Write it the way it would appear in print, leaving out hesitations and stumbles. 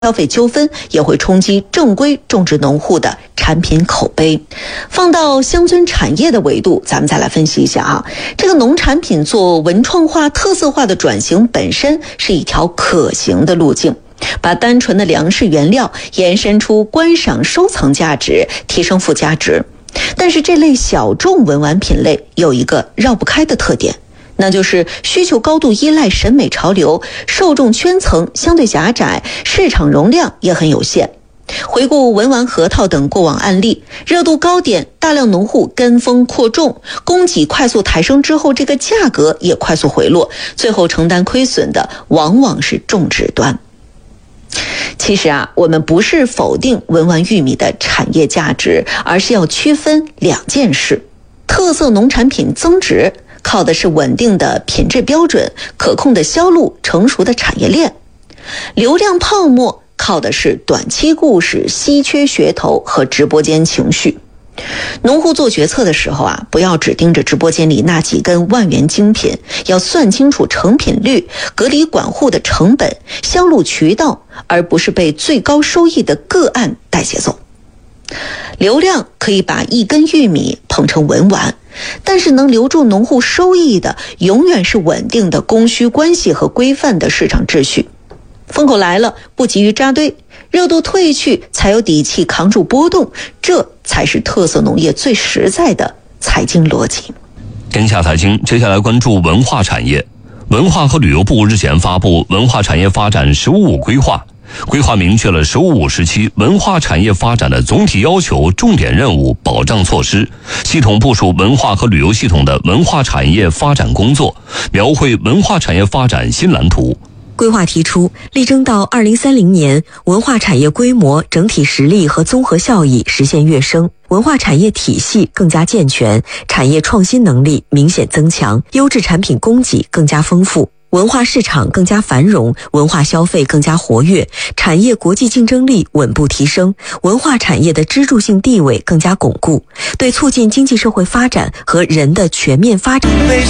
消费纠纷，也会冲击正规种植农户的产品口碑。放到乡村产业的维度，咱们再来分析一下啊，这个农产品做文创化、特色化的转型本身是一条可行的路径，把单纯的粮食原料延伸出观赏收藏价值，提升附加值。但是这类小众文玩品类有一个绕不开的特点，那就是需求高度依赖审美潮流，受众圈层相对狭窄，市场容量也很有限。回顾文玩核桃等过往案例，热度高点，大量农户跟风扩种，供给快速抬升之后，这个价格也快速回落，最后承担亏损的往往是种植端。其实啊，我们不是否定文玩玉米的产业价值，而是要区分两件事。特色农产品增值靠的是稳定的品质标准、可控的销路、成熟的产业链；流量泡沫靠的是短期故事、稀缺噱头和直播间情绪。农户做决策的时候啊，不要只盯着直播间里那几根万元精品，要算清楚成品率、隔离管护的成本、销路渠道，而不是被最高收益的个案带节奏。流量可以把一根玉米捧成文玩，但是能留住农户收益的，永远是稳定的供需关系和规范的市场秩序。风口来了，不急于扎堆，热度退去才有底气扛住波动，这才是特色农业最实在的财经逻辑。 天下财经，接下来关注文化产业。文化和旅游部日前发布文化产业发展“十五五”规划，规划明确了“十五五”时期文化产业发展的总体要求、重点任务、保障措施，系统部署文化和旅游系统的文化产业发展工作，描绘文化产业发展新蓝图。 规划提出，力争到2030年，文化产业规模、整体实力和综合效益实现跃升，文化产业体系更加健全，产业创新能力明显增强，优质产品供给更加丰富，文化市场更加繁荣，文化消费更加活跃，产业国际竞争力稳步提升，文化产业的支柱性地位更加巩固，对促进经济社会发展和人的全面发展。